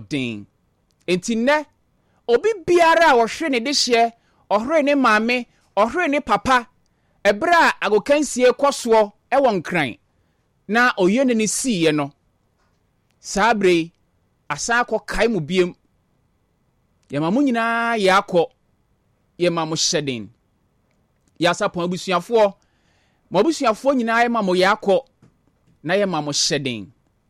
den enti ne obi biara wo hwe ne de hye ohre ne maame ohre ne papa ebra agokansie koso ewo nkran na oyene ne siye no sabre asa akọ kai mu biem yema mu nyina yakọ yema mu hyeden yasa pon abusuafo mo abusuafo nyina yema mo yakọ na yema mo hyeden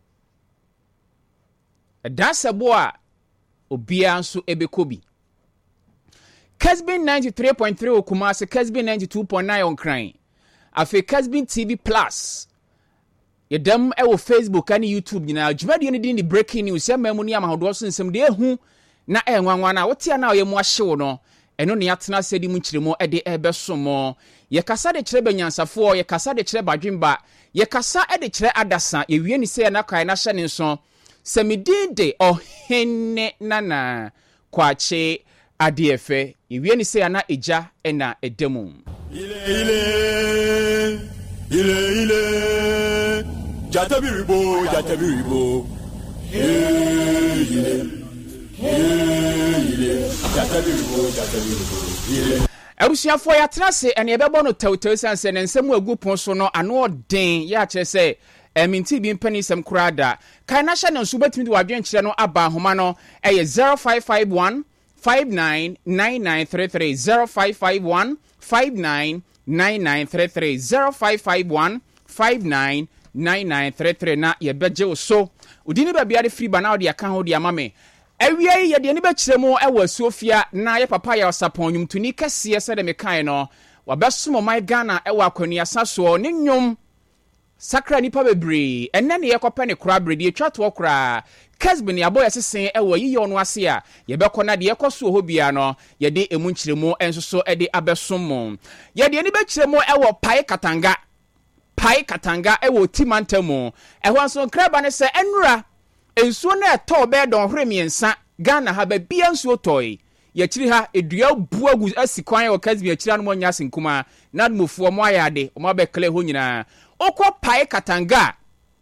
edasebo a obia nso ebekobi Kesbin 93.3 Okumase, Kesbin 92.9 on Crying. Afe Kesbin TV Plus. Yedam ewo Facebook and YouTube nyina. Jumadi yoni di breaking news. Ya memuni ya mahodosu nsem de hu na nwanwana. Wotia na ye mo ahye no. Eno ne atena sedi mu nkyiremo ede ebesomo. Ye kasa de kyerebe nyansafo, ye kasa de kyerebe adwemba, ye kasa de kyere adasa. Ye wie ni se na kai na hye ne nso. Semidinde ohenne nana kwache ADF iwie ni se ana eja ena edemu ile jatabiribo ile jatabiribo abusuafo ya trase ene ebebo no tawtaw sanse ne nsem agu pon so no ano den ya kire se minti bi mpani sem kurada kai na hye ne nso betimi de wadwen kire no aba homa no eye 0551 599933 0551 599933 na ye beje so udini ba bia de free ba na odi aka ho di amame awie ye de ni be kiremu ewa Sofia na ye papa ya osapon nwumtuni kase se de mekan no wabesomo my Ghana ewa akwani asaso ne nwum sakra nipa bebre enne ne ye kopa ne kura bredi etwa to kura Kesbin ya boy asesen ewo yiye ono ase a ye bekọ na de ye koso ho bia no ye de emu nkyiremu ensoso e de abesomo ye de ni be kiremu ewo pai katanga ewo timantamu ehwo nso kraba ne se enura ensuo na eto be don hore miensa Ghana ha ba bia nsuo toy ye kiri ha edua buagu asikwan o Kesbin akira no nya sinkuma na dumufuo mo ayade o ma be kle ho nyina okọ pai katanga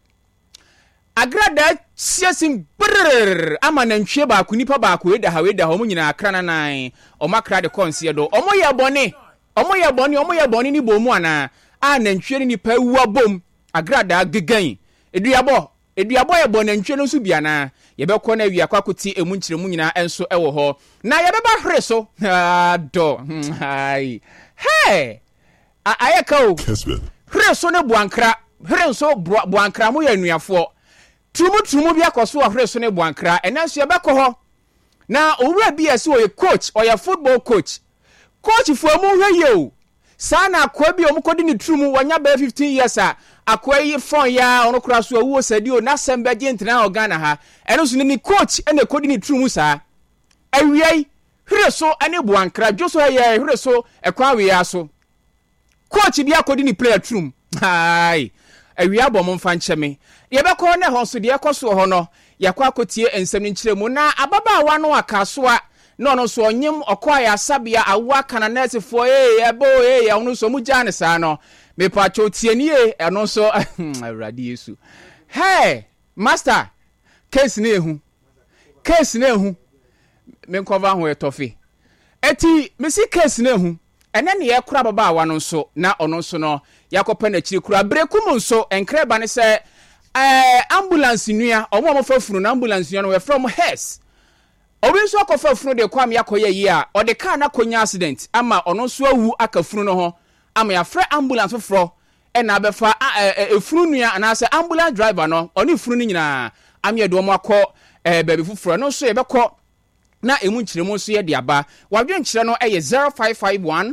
agrada siasim brrr ama na ntwe ba ku nipa ba ku eda ha ho nyina akra na nan o makra de konse do omo ye boni ni bomu ana a na ntwe ni nipa wu abom agrada gegan eduabo ye bo na ntwe no so bia na ye be ko na wi akwakuti emu nkyiremu nyina enso ewo ho na ye be ba hre so do hai hey ayeka o hre so ne buankra hre so buankra mo ye nuafo Tumu bi akoso ahre so ne buankra enanso ye beko ho na owura bi ese o ye coach or ye football coach fu amu hwe o sana akwa bi omukodi ni tumu wanya ba 15 years a akwa yi fon ya ono kura so awu osadi o na sembe je ntina ogana ha enanso ni coach ene kodi ni tumu sa awiai hre so ane buankra joso ye hre so ekwa we ya so coach bi akodi ni player tumu hai awia bom mfa ncheme ye bekọ ne ho so de ekoso ho no yakwa akotie ensem nkyiremu na ababa no akaso a no no so onyem okwa ya sabia awa kana nesefo ebo ya ono so mu jane sa no me pa chotie ni eno so awrade Yesu hey master case na ehu me cover ho etofe eti me si case na ehu ene ne ye kura baba no so na ono so no yakopa na kiri kura brekum nso enkreba ne se ambulance nua omo fafunu na ambulance nua no we from Hess obi nso akofafunu de kwam yakoye yi a o de car na konya accident ama ono nso awu akafunu no ho ama ya frɛ ambulance foforo na abefa efunu nua anase ambulance driver no oni funu ni nyina amye de omo akọ baby foforo no nso ye bekọ na emu nkyiremu nso ye de aba wadwe nkyire no 0551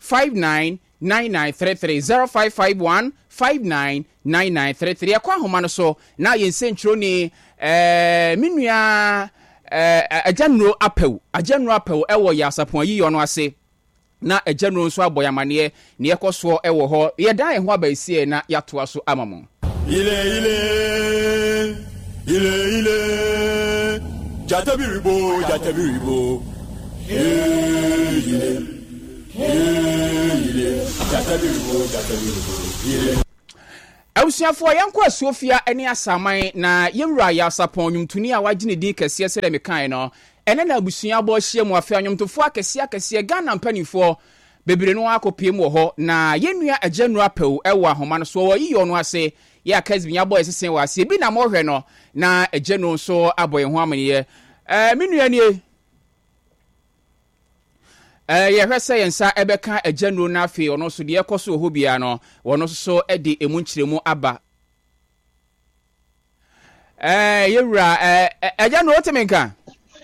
599933 0551 akwa homa no so na yensenkyiro ni minua ajanro apew ewo ya sapon yi yono ase na ajanro nso aboyamane ne yekoso ewo ho ye dan ho abaisie na yatoa so amamo ile jatabiribo ile Abusuafo yanko Sofia ene asaman na yewura ya sapon nwumtuni a wagine di kese se de mekan no ene na abusua bo hye mu afa nwumtofo akese Ghana mpanifo bebire no akopiem wo ho na yenua agenura pew ewo ahoma no so wo yiyo no ase ya kasbinya boy sesen wa ase bi na mo hwe no na agenu so aboye ho amane menua nie ye hwese yensa ebeka agenu na afi ono so de ekoso ho bia no wono so edi emu nkyiremu aba yewura agenu otemenka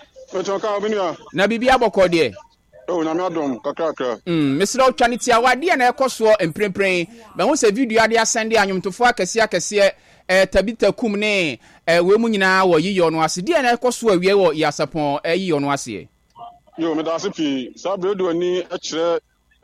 otoka menua na bibia bokode na me adom kakrakra mesra otwane tia wade na ekoso emprempren ba ho se video ade asende anwomtofo akese tabita kum ne we mu nyina wo yiyo no ase de na ekoso awie wo yasapon yiyo no ase yo me da se pi sabredo ani a kire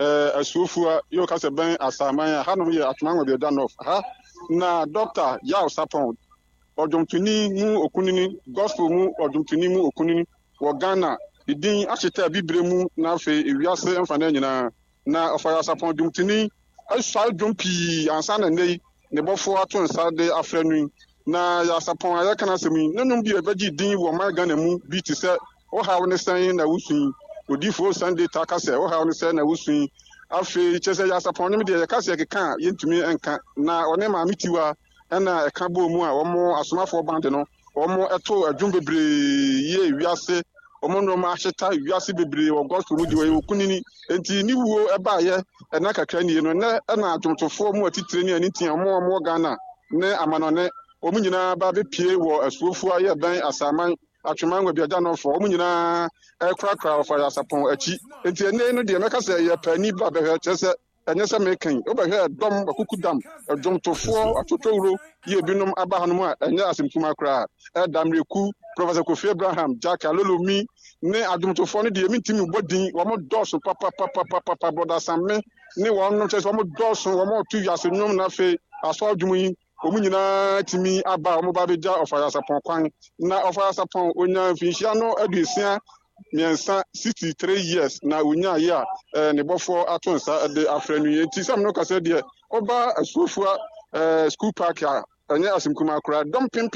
asuofua yo ka se ben asaman ha no ye atmanwa be danof ha na doctor ya sapon odumtuni mu okunini gospel mu odumtuni mu okunini wo Ghana idin acheta bibre mu na afi ewiase mfana nyina na ofaya sapon dumtini asal dumpi ansa na nei ne bofo ato nsa de afranu na ya sapon aya kana semi nanum bi ebeji din wo ma Ghana mu bi ti se o hawo ne san na wusun odifo Sunday takase o hawo ne san na wusun afi chese ya sapon ne de kase keka yentumi enka na one ma mitiwa na eka bo mu a omo asomafo band no omo eto adwum bebre ye wiase omono ma aheta wiase bebre wo gospel mu di we okunini enti ni wuo eba ye na kakra ni no na adwomtofo mu atitire ni ani tia omo Ghana ne amanone omu nyina ba be pie wo asuofu aye ban asaman atwemanwa biada no fo omu nyina ekrakra of asapon achi enti ene no de meka se ye pani ba be chese enye se mekan obehwe dom akukudam adwomtofo atotowuro ye binom aba hanom a enye asemtuma kra damreku Professor Kofi Abraham Jack Alolomi ne adwomtofo no de mintimi bodin wo mo doso papa brother Samme ne wo no chese wo mo doso wo mo tu yase nyom na fe aso adwumu yi omu nyina timi aba omo ba beja ofaya sapon kwan na ofaya sapon onya finhia no adusia miensa 63 years na unya ya ne bofo atonsa de afranu yenti sam no kase de oba asuofua school park a anya asimkuma akura dom pim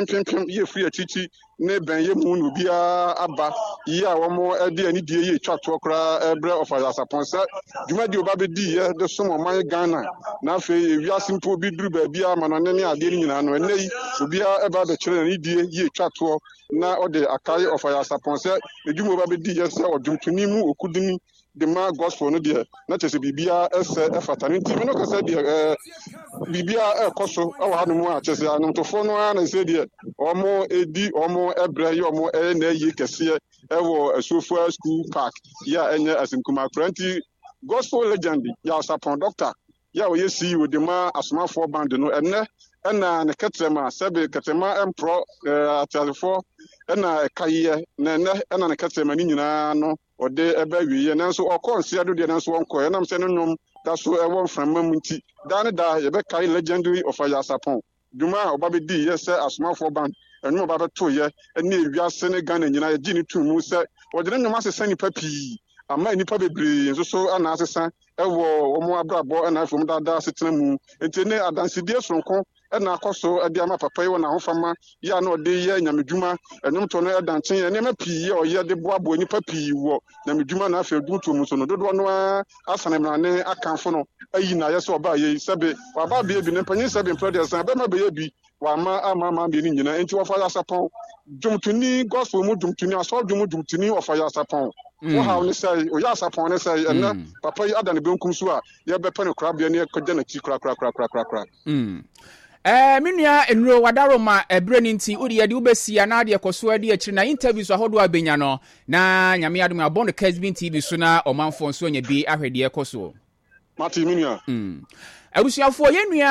ye free achichi ne ben ye mu no bia aba ya womo de ani die ye twato akura ebre ofaya saponsa dwumadi oba be di ye de somo man Ghana na fe ewia simpo bi duru ba bia manone ne ade ni nyina no enei obia eba be kire ni die ye twato na ode akai ofaya saponsa edwumo oba be di ye se odwumtuni mu okudini de ma gospel no de na chese bibia ese efatani ntimi no kase de bibia ekoso awa hanu mu a chese anumtofo no na se de omo edi omo ebre ye omo na ye kese ewo Asofua school park ya enye asimkuma kranti gospel legend ya sapon doctor ya we see with the ma asomafo band no enne na ne ketrema sebe ketema empro atalfo na kaye na ne ketrema ni nyina no ode ebe wiye nanso okonse ado de nanso wonko enam se no nom da so ewo mframa munti da ne da ye be kai legendary of ya sapon duma oba be di ye se asomafo band enu oba be to ye ene ewiase ne Ghana nyina ye gini tumu se ode ne nyoma sesa nipa pi ama nipa bebre nso so ana asesa ewo omo abrabo na afom dada setena mu enti ne adanside sonko na akoso de ama papa yi na hofama ya na ode ye nyamedwuma enum to no edanchen ye ne ma pi ye oye de boabo nipa pi wo nyamedwuma na afa dutu mu so no dodo no asane mrane akanfo no ayi na ye so oba ye sebe wa ba bi ne panyin sebe producer be ma be ye bi wa ama bi ni nyina enti wo fa asapon dwumtuni gospel mu dwumtuni aso dwumtuni wo fa asapon wo ha oni say o ya sapon ne say na papa yi adane benkum so a ye be pene krabia ne kogya na ti kra minua enro wadaro ma ebreni nti odi ye de ubesia na de ekoso ade akiri na interviews ahodo abenya no na nyame adom abon Kesbin TV so na omanfo nso nya bi ahwede ekoso mati minua abusuafo yenua